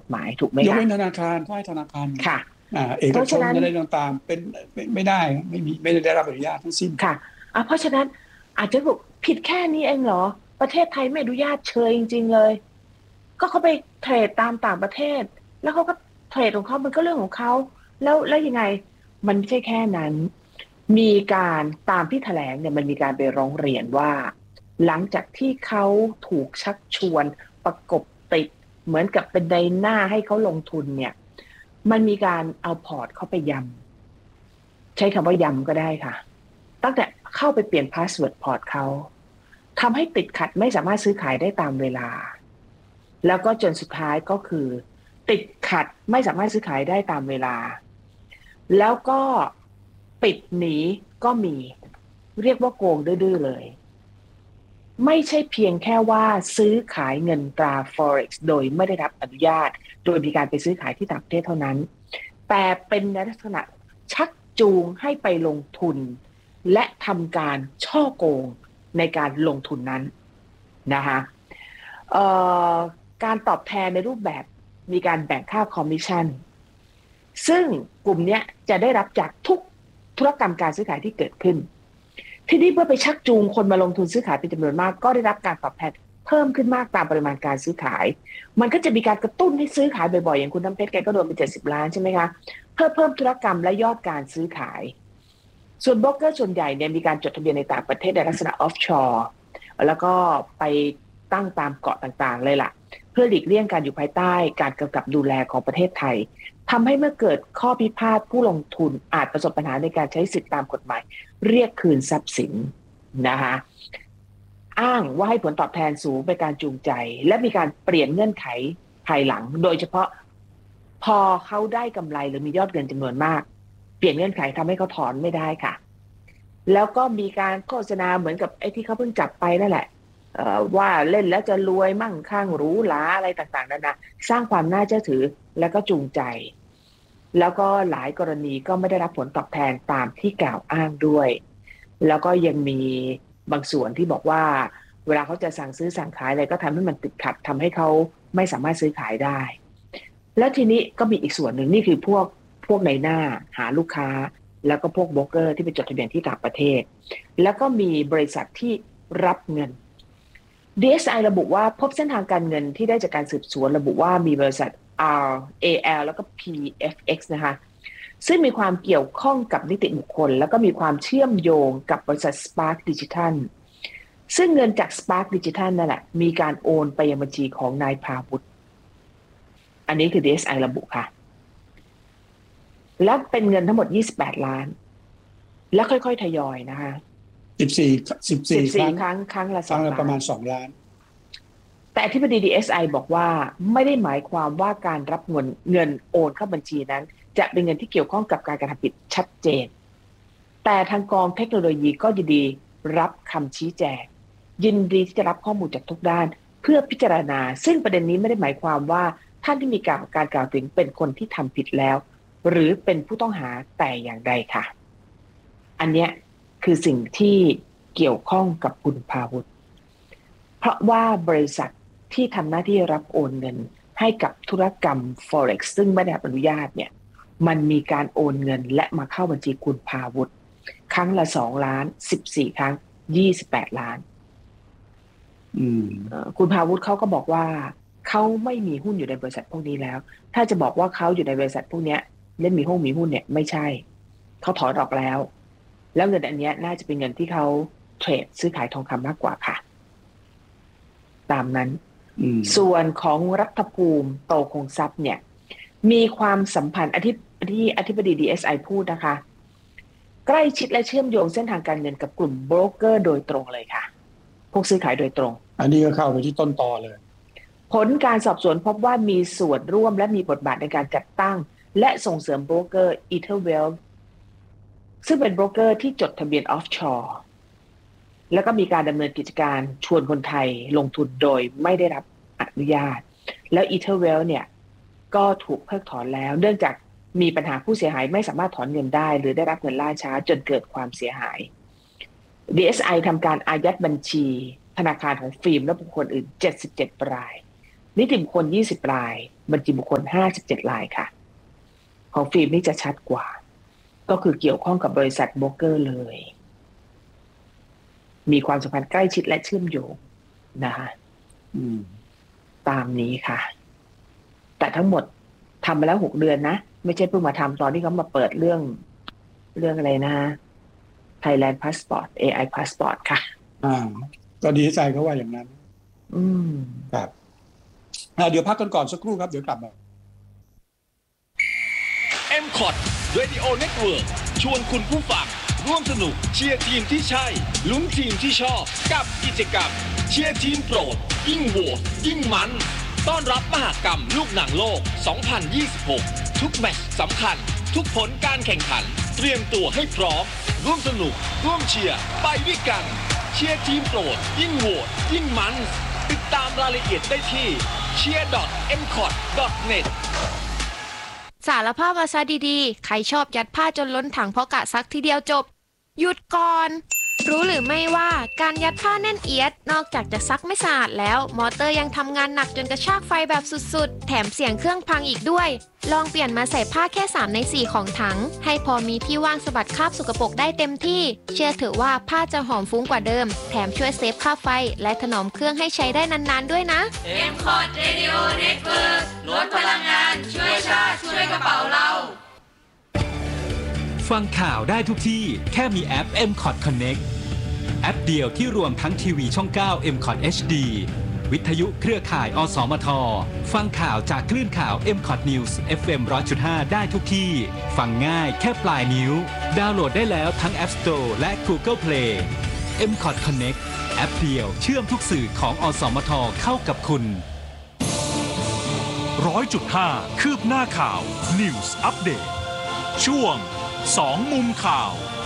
หมายถูกไหมยกคะเว้นธนาคารก็ให้ธนาคารค่ะเอกชนเพราะฉะนั้นอะไรต่างๆเป็นไม่ได้ไม่ได้รับอนุญาตทั้งสิ้นค่ะเพราะฉะนั้นอาจจะบอกผิดแค่นี้เองเหรอประเทศไทยไม่อนุญาตเชยจริงๆเลยก็เขาไปเทรดตามต่างประเทศแล้วเขาก็เทรดของเขามันก็เรื่องของเขาแล้วยังไงมันไม่ใช่แค่นั้นมีการตามที่แถลงเนี่ยมันมีการไปร้องเรียนว่าหลังจากที่เขาถูกชักชวนประกบติดเหมือนกับเป็นไดหน้าให้เขาลงทุนเนี่ยมันมีการเอาพอร์ตเขาไปยำใช้คำว่ายำก็ได้ค่ะ ตั้งแต่เข้าไปเปลี่ยนพาสเวิร์ดพอร์ตเขาทำให้ติดขัดไม่สามารถซื้อขายได้ตามเวลาแล้วก็จนสุดท้ายก็คือติดขัดไม่สามารถซื้อขายได้ตามเวลาแล้วก็ปิดหนีก็มีเรียกว่าโกงดื้อๆเลยไม่ใช่เพียงแค่ว่าซื้อขายเงินตรา Forex โดยไม่ได้รับอนุญาตโดยมีการไปซื้อขายที่ต่างประเทศเท่านั้นแต่เป็นในลักษณะชักจูงให้ไปลงทุนและทำการช่อโกงในการลงทุนนั้นนะคะเอ่อการตอบแทนในรูปแบบมีการแบ่งค่าคอมมิชชั่นซึ่งกลุ่มนี้จะได้รับจากทุกธุรกรรมการซื้อขายที่เกิดขึ้นที่นี่เพื่อไปชักจูงคนมาลงทุนซื้อขายเป็นจำนวนมากก็ได้รับการตอบแทนเพิ่มขึ้นมากตามปริมาณการซื้อขายมันก็จะมีการกระตุ้นให้ซื้อขายบ่อยๆอย่างคุณน้ำเพชรแกก็โดนไป70 ล้านใช่ไหมคะเพื่อเพิ่มธุรกรรมและยอดการซื้อขายส่วนโบรกเกอร์ส่วนใหญ่เนี่ยมีการจดทะเบียนในต่างประเทศในลักษณะออฟชอร์แล้วก็ไปตั้งตามเกาะต่างๆเลยล่ะเพื่อหลีกเลี่ยงการอยู่ภายใต้การกำกับดูแลของประเทศไทยทำให้เมื่อเกิดข้อพิพาทผู้ลงทุนอาจประสบปัญหาในการใช้สิทธิตามกฎหมายเรียกคืนทรัพย์สินนะคะอ้างว่าให้ผลตอบแทนสูงเป็นการจูงใจและมีการเปลี่ยนเงื่อนไขภายหลังโดยเฉพาะพอเขาได้กำไรหรือมียอดเงินจำนวนมากเปลี่ยนเงื่อนไขทำให้เขาถอนไม่ได้ค่ะแล้วก็มีการโฆษณาเหมือนกับไอ้ที่เขาเพิ่งจับไปนั่นแหละว่าเล่นแล้วจะรวยมั่งคั่งหรูหราอะไรต่างๆนานาสร้างความน่าเชื่อถือแล้วก็จูงใจแล้วก็หลายกรณีก็ไม่ได้รับผลตอบแทนตามที่กล่าวอ้างด้วยแล้วก็ยังมีบางส่วนที่บอกว่าเวลาเขาจะสั่งซื้อสั่งขายอะไรก็ทำให้มันติดขัดทำให้เขาไม่สามารถซื้อขายได้แล้วทีนี้ก็มีอีกส่วนหนึ่งนี่คือพวกในหน้าหาลูกค้าแล้วก็พวกโบรกเกอร์ที่ไปจดทะเบียนที่ต่างประเทศแล้วก็มีบริษัทที่รับเงิน DSI ระบุว่าพบเส้นทางการเงินที่ได้จากการสืบสวนระบุว่ามีบริษัท RAL แล้วก็ PFX นะคะซึ่งมีความเกี่ยวข้องกับนิติบุคคลแล้วก็มีความเชื่อมโยงกับบริษัท Spark Digital ซึ่งเงินจาก Spark Digital นั่นแหละมีการโอนไปยังบัญชีของนายพาวุฒิอันนี้คือ DSI ระบุค่ะแล้วเป็นเงินทั้งหมด28 ล้านแล้วค่อยๆทยอยนะคะ 14 14ครั้งครั้งละครั้งละ 2 ล้านประมาณ2 ล้านแต่อธิบดี DSI บอกว่าไม่ได้หมายความว่าการรับเงินโอนเข้าบัญชีนั้นจะเป็นเงินที่เกี่ยวข้องกับการกระทำผิดชัดเจนแต่ทางกองเทคโนโลยีก็ยินดีรับคำชี้แจงยินดีที่จะรับข้อมูลจากทุกด้านเพื่อพิจารณาซึ่งประเด็นนี้ไม่ได้หมายความว่าท่านที่มีการกล่าวถึงเป็นคนที่ทำผิดแล้วหรือเป็นผู้ต้องหาแต่อย่างใดค่ะอันเนี้ยคือสิ่งที่เกี่ยวข้องกับคุณพาวุฒิเพราะว่าบริษัทที่ทำหน้าที่รับโอนเงินให้กับธุรกรรม Forex ซึ่งไม่ได้รับอนุญาตเนี่ยมันมีการโอนเงินและมาเข้าบัญชีคุณพาวุฒิครั้งละ2 ล้าน14ครั้ง28 ล้านคุณพาวุฒิเขาก็บอกว่าเขาไม่มีหุ้นอยู่ในบริษัทพวกนี้แล้วถ้าจะบอกว่าเขาอยู่ในบริษัทพวกนี้เล่นมีหุ้นเนี่ยไม่ใช่เขาถอนออกแล้วเงินอันนี้น่าจะเป็นเงินที่เขาเทรดซื้อขายทองคำมากกว่าค่ะตามนั้นส่วนของรัฐภูมิโตคงทรัพย์เนี่ยมีความสัมพันธ์ที่อธิบดี DSI พูดนะคะใกล้ชิดและเชื่อมโยงเส้นทางการเงินกับกลุ่มโบรกเกอร์โดยตรงเลยค่ะพวกซื้อขายโดยตรงอันนี้ก็เข้าไปที่ต้นตอเลยผลการสอบสวนพบว่ามีส่วนร่วมและมีบทบาทในการจัดตั้งและส่งเสริมโบรกเกอร์ Etherwealth ซึ่งเป็นโบรกเกอร์ที่จดทะเบียนออฟชอร์แล้วก็มีการดำเนินกิจการชวนคนไทยลงทุนโดยไม่ได้รับอนุญาตแล้ว Etherwealth เนี่ยก็ถูกเพิกถอนแล้วเนื่องจากมีปัญหาผู้เสียหายไม่สามารถถอนเงินได้หรือได้รับเงินล่าช้าจนเกิดความเสียหาย DSI ทำการอายัดบัญชีธนาคารของฟิล์มและบุคคลอื่น77 รายนิติบุคคล20 รายบัญชีบุคคล57รายค่ะของฟิล์มนี่จะชัดกว่าก็คือเกี่ยวข้องกับบริษัทโบรกเกอร์เลยมีความสัมพันธ์ใกล้ชิดและเชื่อมโยงนะคะตามนี้ค่ะแต่ทั้งหมดทำมาแล้ว6 เดือนนะไม่ใช่เพิ่งมาทำตอนที่เขามาเปิดเรื่องอะไรนะ Thailand Passport AI Passport ค่ะก็ดีใจเขาว่าอย่างนั้นครับเดี๋ยวพักกันก่อนสักครู่ครับเดี๋ยวกลับมา MCOT Radio Network ชวนคุณผู้ฟังร่วมสนุกเชียร์ทีมที่ใช่ลุ้นทีมที่ชอบกับกิจกรรมเชียร์ทีมโปรดยิ่งโหวตยิ่งมันต้อนรับมหกรรมลูกหนังโลก 2026 ทุกแมตช์สำคัญทุกผลการแข่งขันเตรียมตัวให้พร้อมร่วมสนุกร่วมเชียร์ไปด้วยกันเชียร์ทีมโปรดยิ่งโหวตยิ่งมันติดตามรายละเอียดได้ที่ cheer.mcot.net สารภาพมาซะดีๆใครชอบยัดผ้าจนล้นถังเพราะกะซักทีเดียวจบหยุดก่อนรู้หรือไม่ว่าการยัดผ้าแน่นเอียดนอกจากจะซักไม่สะอาดแล้วมอเตอร์ยังทำงานหนักจนกระชากไฟแบบสุดๆแถมเสียงเครื่องพังอีกด้วยลองเปลี่ยนมาใส่ผ้าแค่3 ใน 4ของถังให้พอมีที่ว่างสะบัดคราบสกปรกได้เต็มที่เชื่อเถอะว่าผ้าจะหอมฟุ้งกว่าเดิมแถมช่วยเซฟค่าไฟและถนอมเครื่องให้ใช้ได้นานๆด้วยนะ MCOT Radio Network ลดพลังงานช่วยชาติช่วยกระเป๋าเราฟังข่าวได้ทุกที่แค่มีแอป MCOT Connect แอปเดียวที่รวมทั้งทีวีช่อง 9 MCOT HD วิทยุเครือข่ายอสมทฟังข่าวจากคลื่นข่าว MCOT News FM 100.5 ได้ทุกที่ฟังง่ายแค่ปลายนิ้วดาวน์โหลดได้แล้วทั้ง App Store และ Google Play MCOT Connect แอปเดียวเชื่อมทุกสื่อของอสมทเข้ากับคุณ 100.5 คืบหน้าข่าว News Update ช่วง2 มุมข่าว